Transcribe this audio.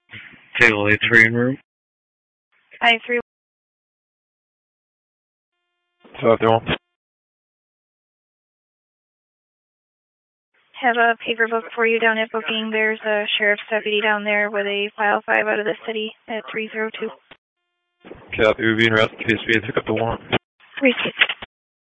Table A3 in room. I3. So if they want. Have a paper book for you down at booking. There's a sheriff's deputy down there with a file 5 out of the city at 302. Copy, we'll be in route to case we pick up the warrant. 36.